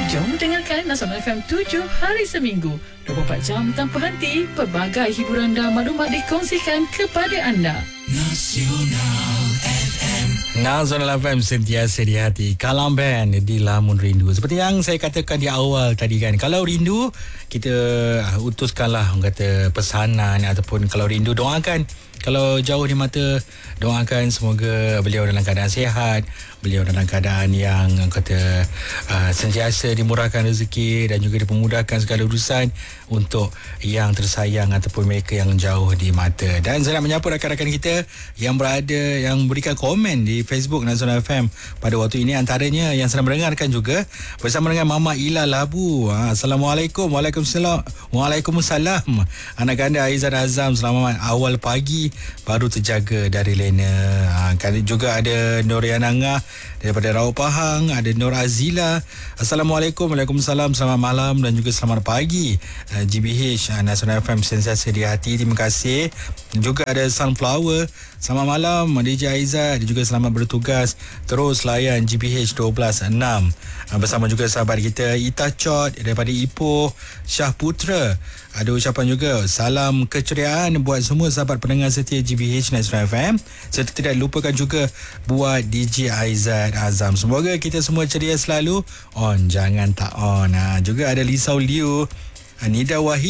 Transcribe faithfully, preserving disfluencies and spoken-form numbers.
Jom dengarkan Nasional F M tujuh hari seminggu, dua puluh empat jam tanpa henti. Pelbagai hiburan dan maklumat dikongsikan kepada anda. Nasional F M. Nasional F M sentiasa di hati. Kalam Band di Lamun Rindu. Seperti yang saya katakan di awal tadi kan, kalau rindu kita utuskanlah orang kata pesanan, ataupun kalau rindu doakan. Kalau jauh di mata, doakan semoga beliau dalam keadaan sihat, beliau dalam keadaan yang kata uh, sentiasa dimurahkan rezeki dan juga dipermudahkan segala urusan untuk yang tersayang ataupun mereka yang jauh di mata. Dan saya nak menyapa rakan-rakan kita yang berada, yang berikan komen di Facebook Nasional F M pada waktu ini, antaranya yang sedang mendengarkan juga bersama dengan Mama Ila Labu. Ha, Assalamualaikum. Waalaikumsalam. Waalaikumsalam. Anak anda Aizan Azam, selamat awal pagi, baru terjaga dari lena. Ha, kan juga ada Noriana Ngah daripada Raub Pahang, ada Nur Azila. Assalamualaikum. Waalaikumsalam. Selamat malam dan juga selamat pagi. uh, G B H uh, Nasional F M sentiasa di hati. Terima kasih. Juga ada Sunflower, selamat malam D J Aizat, dia juga selamat bertugas terus layan G B H satu dua enam. uh, Bersama juga sahabat kita Ita Chot daripada Ipoh, Syah Putra. Ada ucapan juga salam keceriaan buat semua sahabat pendengar setia G B H Nasional F M, serta tidak lupakan juga buat D J Aizat Azam. Semoga kita semua ceria selalu. On, jangan tak on. Ha, juga ada Lisau Liu, Nida Wahid,